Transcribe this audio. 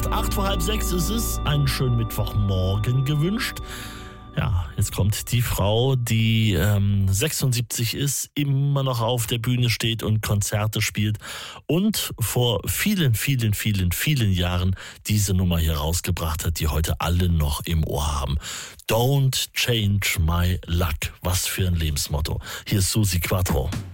gesagt, 5:08 ist es, einen schönen Mittwochmorgen gewünscht. Ja, jetzt kommt die Frau, die 76 ist, immer noch auf der Bühne steht und Konzerte spielt und vor vielen, vielen, vielen, vielen Jahren diese Nummer hier rausgebracht hat, die heute alle noch im Ohr haben. Don't change my luck. Was für ein Lebensmotto. Hier ist Susi Quattro.